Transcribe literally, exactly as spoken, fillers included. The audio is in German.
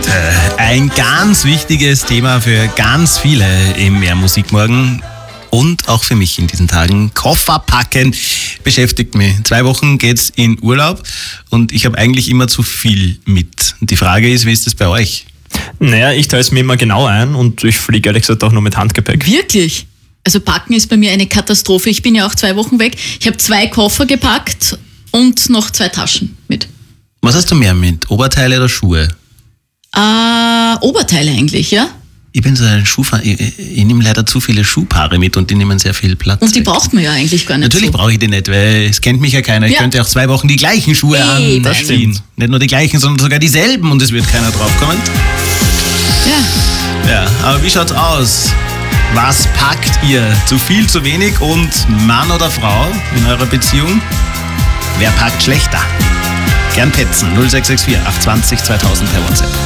heute ein ganz wichtiges Thema für ganz viele im Mehr Musikmorgen und auch für mich in diesen Tagen. Koffer packen beschäftigt mich. Zwei Wochen geht's in Urlaub und ich habe eigentlich immer zu viel mit. Und die Frage ist, wie ist das bei euch? Naja, ich teile es mir immer genau ein und ich fliege ehrlich gesagt auch nur mit Handgepäck. Wirklich? Also packen ist bei mir eine Katastrophe. Ich bin ja auch zwei Wochen weg. Ich habe zwei Koffer gepackt und noch zwei Taschen mit. Was hast du mehr mit? Oberteile oder Schuhe? Äh, Oberteile eigentlich, ja? Ich bin so ein Schuhfahrer. Ich, ich nehme leider zu viele Schuhpaare mit und die nehmen sehr viel Platz. Und die weg. braucht man ja eigentlich gar nicht. Natürlich so. brauche ich die nicht, weil es kennt mich ja keiner. Ich Ja. könnte auch zwei Wochen die gleichen Schuhe Eben. Das anziehen. Nicht nur die gleichen, sondern sogar dieselben und es wird keiner draufkommen. Ja. Ja, aber wie schaut's aus? Was packt ihr? Zu viel, zu wenig und Mann oder Frau in eurer Beziehung? Wer packt schlechter? Gern petzen. null sechs sechs vier acht zwei null zweitausend per WhatsApp.